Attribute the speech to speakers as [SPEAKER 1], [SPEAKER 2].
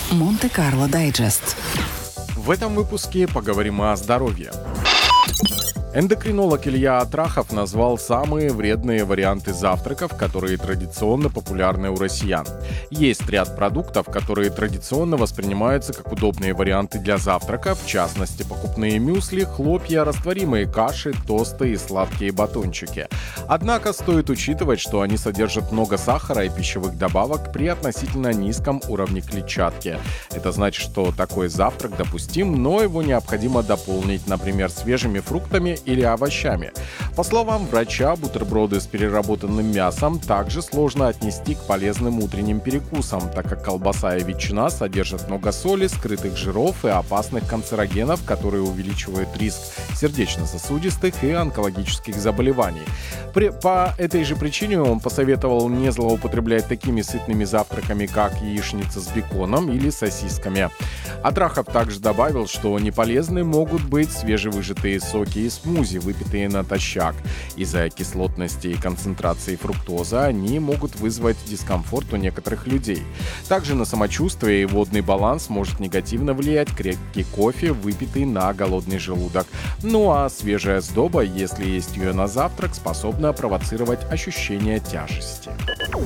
[SPEAKER 1] Монте-Карло Дайджест.
[SPEAKER 2] В этом выпуске поговорим о здоровье. Эндокринолог Илья Атрахов назвал самые вредные варианты завтраков, которые традиционно популярны у россиян. Есть ряд продуктов, которые традиционно воспринимаются как удобные варианты для завтрака, в частности, покупные мюсли, хлопья, растворимые каши, тосты и сладкие батончики. Однако стоит учитывать, что они содержат много сахара и пищевых добавок при относительно низком уровне клетчатки. Это значит, что такой завтрак допустим, но его необходимо дополнить, например, свежими фруктами или овощами. По словам врача, бутерброды с переработанным мясом также сложно отнести к полезным утренним перекусам, так как колбаса и ветчина содержат много соли, скрытых жиров и опасных канцерогенов, которые увеличивают риск сердечно-сосудистых и онкологических заболеваний. По этой же причине он посоветовал не злоупотреблять такими сытными завтраками, как яичница с беконом или сосисками. Атрахов также добавил, что неполезны могут быть свежевыжатые соки и смузи, выпитые натощак. Из-за кислотности и концентрации фруктозы они могут вызвать дискомфорт у некоторых людей. Также на самочувствие и водный баланс может негативно влиять крепкий кофе, выпитый на голодный желудок. Ну а свежая сдоба, если есть ее на завтрак, способна провоцировать ощущение тяжести.